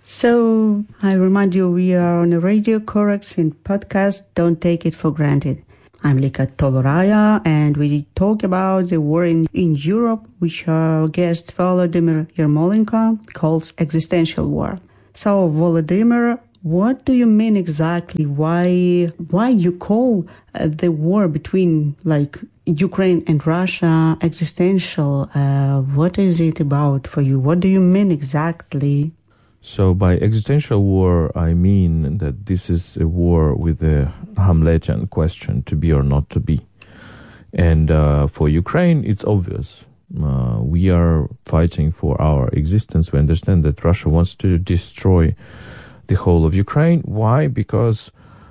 So, I remind you, we are on a Radio Corax and podcast, Don't Take It for Granted. I'm Lika Toloraya, and we talk about the war in Europe, which our guest Volodymyr Yermolenko calls existential war. So, Volodymyr, what do you mean exactly? Why you call the war between, Ukraine and Russia existential? What is it about for you? What do you mean exactly? So by existential war, I mean that this is a war with the Hamletian question, to be or not to be. And for Ukraine, it's obvious. We are fighting for our existence. We understand that Russia wants to destroy the whole of Ukraine. Why? Because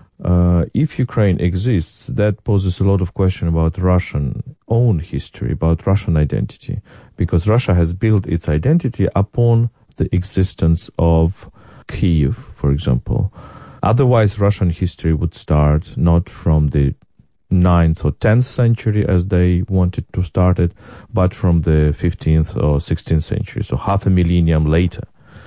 if Ukraine exists, that poses a lot of question about Russian own history, about Russian identity. Because Russia has built its identity upon the existence of Kyiv, for example. Otherwise, Russian history would start not from the 9th or 10th century as they wanted to start it, but from the 15th or 16th century, so half a millennium later.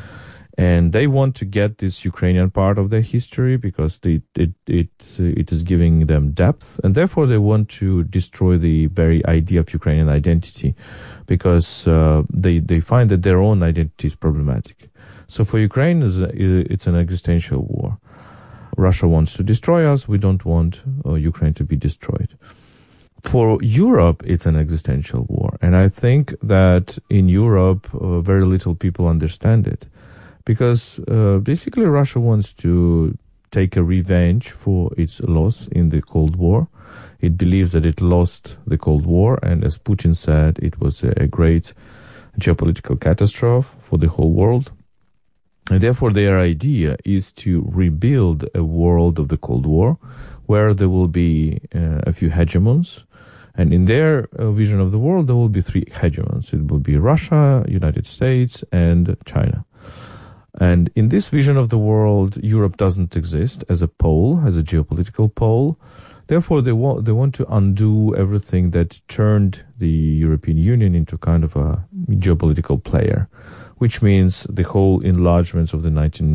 And they want to get this Ukrainian part of their history because it is giving them depth, and therefore they want to destroy the very idea of Ukrainian identity because they find that their own identity is problematic. So for Ukraine, it's an existential war. Russia wants to destroy us. We don't want Ukraine to be destroyed. For Europe, it's an existential war. And I think that in Europe, very little people understand it. Because basically Russia wants to take a revenge for its loss in the Cold War. It believes that it lost the Cold War, and as Putin said, it was a great geopolitical catastrophe for the whole world. And therefore their idea is to rebuild a world of the Cold War where there will be a few hegemons. And in their vision of the world, there will be three hegemons. It will be Russia, United States, and China. And in this vision of the world, Europe doesn't exist as a pole, as a geopolitical pole. Therefore, they want to undo everything that turned the European Union into kind of a geopolitical player, which means the whole enlargements of the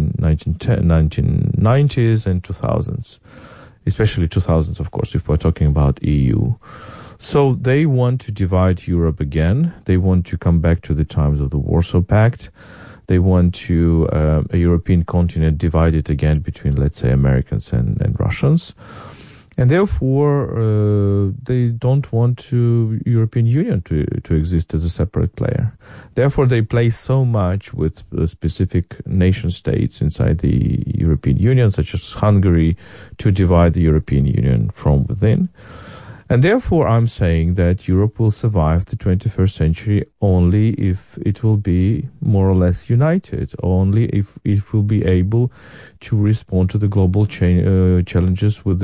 1990s and 2000s, especially 2000s, of course, if we're talking about EU. So they want to divide Europe again. They want to come back to the times of the Warsaw Pact. They want to a European continent divided again between, let's say, Americans and Russians. And therefore, they don't want European Union to exist as a separate player. Therefore, they play so much with specific nation states inside the European Union, such as Hungary, to divide the European Union from within. And therefore, I'm saying that Europe will survive the 21st century only if it will be more or less united, only if it will be able to respond to the global challenges with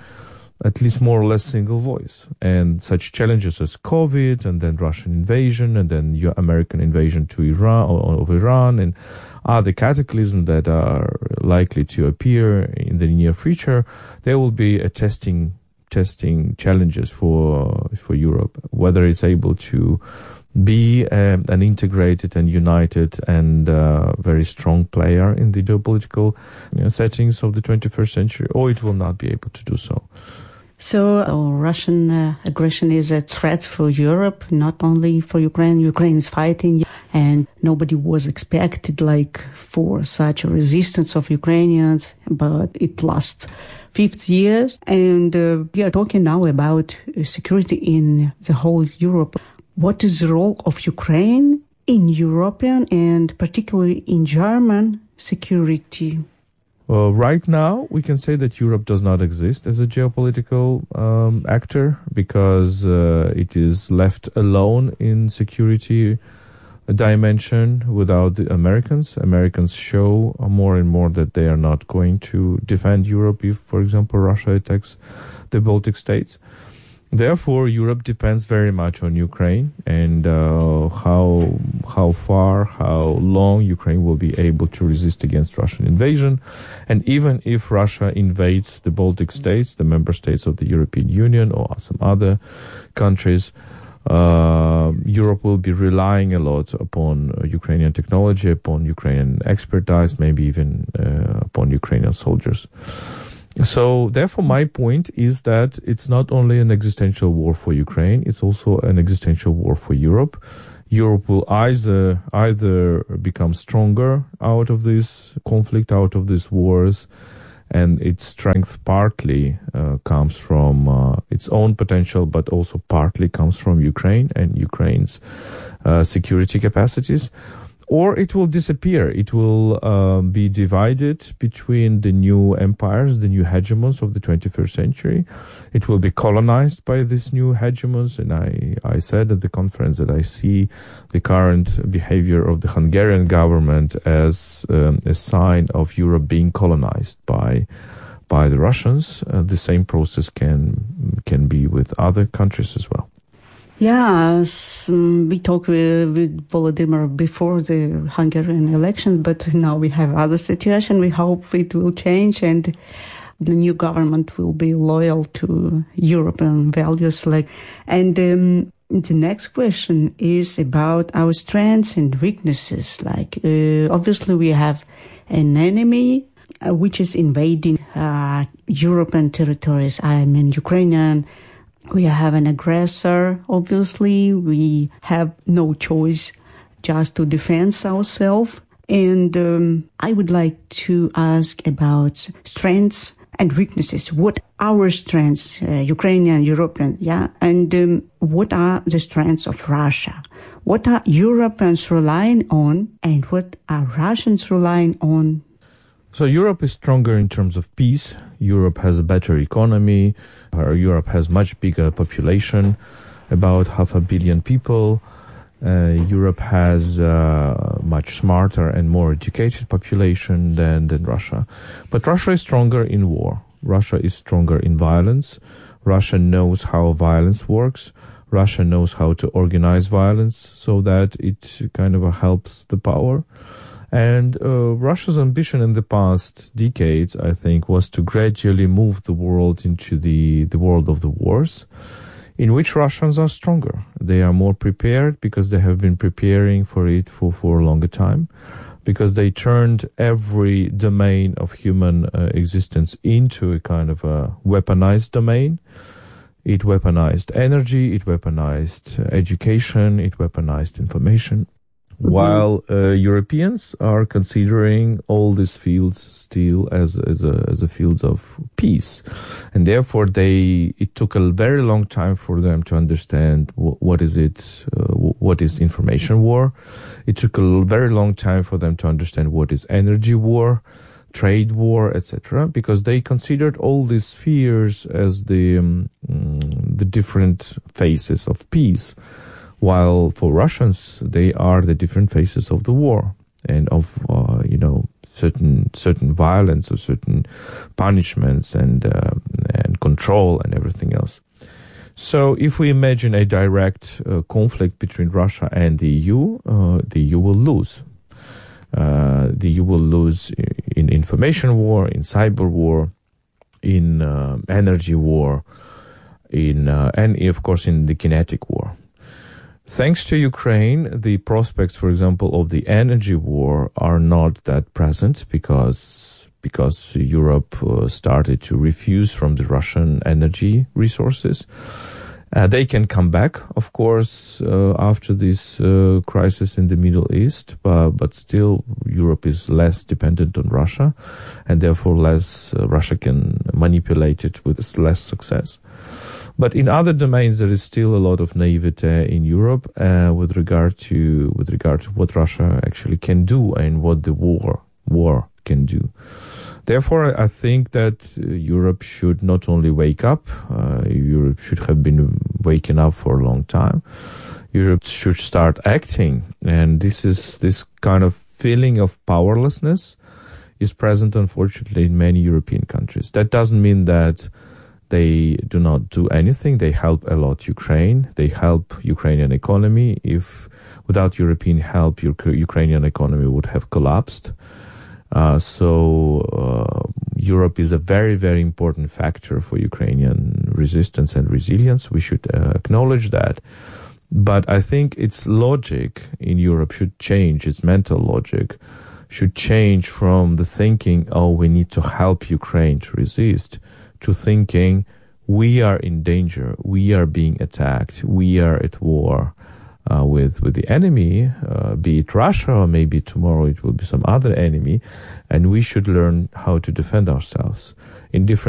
at least more or less single voice. And such challenges as COVID, and then Russian invasion, and then American invasion to Iran, and other cataclysms that are likely to appear in the near future, there will be a testing challenges for Europe, whether it's able to be an integrated and united and very strong player in the geopolitical settings of the 21st century, or it will not be able to do so. So Russian aggression is a threat for Europe, not only for Ukraine. Ukraine is fighting, and nobody was expected for such a resistance of Ukrainians, but it lasts 50 years. And we are talking now about security in the whole Europe. What is the role of Ukraine in European and particularly in German security? Right now, we can say that Europe does not exist as a geopolitical actor because it is left alone in security dimension without the Americans. Americans show more and more that they are not going to defend Europe if, for example, Russia attacks the Baltic states. Therefore, Europe depends very much on Ukraine and how far, how long Ukraine will be able to resist against Russian invasion. And even if Russia invades the Baltic states, the member states of the European Union or some other countries, Europe will be relying a lot upon Ukrainian technology, upon Ukrainian expertise, maybe even upon Ukrainian soldiers. So therefore, my point is that it's not only an existential war for Ukraine, it's also an existential war for Europe. Europe will either become stronger out of this conflict, out of these wars, and its strength partly comes from its own potential, but also partly comes from Ukraine and Ukraine's security capacities, or it will disappear. It will be divided between the new empires, the new hegemons of the 21st century. It will be colonized by these new hegemons. And I said at the conference that I see the current behavior of the Hungarian government as a sign of Europe being colonized by the Russians. The same process can be with other countries as well. Yeah, we talked with Volodymyr before the Hungarian elections, but now we have other situation. We hope it will change and the new government will be loyal to European values. The next question is about our strengths and weaknesses. Obviously we have an enemy which is invading European territories. I mean, Ukrainian. We have an aggressor, obviously. We have no choice just to defend ourselves. And I would like to ask about strengths and weaknesses. What are our strengths, Ukrainian, European, yeah? And what are the strengths of Russia? What are Europeans relying on and what are Russians relying on? So Europe is stronger in terms of peace. Europe has a better economy. Europe has much bigger population, about 500 million people. Europe has much smarter and more educated population than Russia. But Russia is stronger in war. Russia is stronger in violence. Russia knows how violence works. Russia knows how to organize violence so that it kind of helps the power. And Russia's ambition in the past decades, I think, was to gradually move the world into the world of the wars, in which Russians are stronger. They are more prepared because they have been preparing for it for a longer time, because they turned every domain of human existence into a kind of a weaponized domain. It weaponized energy, it weaponized education, it weaponized information. While Europeans are considering all these fields still as a fields of peace, and therefore it took a very long time for them to understand what is information war. It took a very long time for them to understand what is energy war, trade war, etc., because they considered all these spheres as the different phases of peace. While for Russians, they are the different phases of the war and of certain violence or certain punishments and control and everything else. So, if we imagine a direct conflict between Russia and the EU will lose. The EU will lose in information war, in cyber war, in energy war, and of course in the kinetic war. Thanks to Ukraine, the prospects, for example, of the energy war are not that present because Europe started to refuse from the Russian energy resources. They can come back, of course, after this crisis in the Middle East, but still Europe is less dependent on Russia, and therefore Russia can manipulate it with less success. But in other domains, there is still a lot of naivete in Europe with regard to what Russia actually can do and what the war can do. Therefore, I think that Europe should not only wake up. Europe should have been waking up for a long time. Europe should start acting, and this kind of feeling of powerlessness is present, unfortunately, in many European countries. That doesn't mean that they do not do anything. They help a lot Ukraine. They help Ukrainian economy. If without European help, Ukrainian economy would have collapsed. So Europe is a very, very important factor for Ukrainian resistance and resilience. We should acknowledge that. But I think its logic in Europe should change, its mental logic should change from the thinking, oh, we need to help Ukraine to resist, to thinking, we are in danger, we are being attacked, we are at war with the enemy, be it Russia, or maybe tomorrow it will be some other enemy, and we should learn how to defend ourselves in different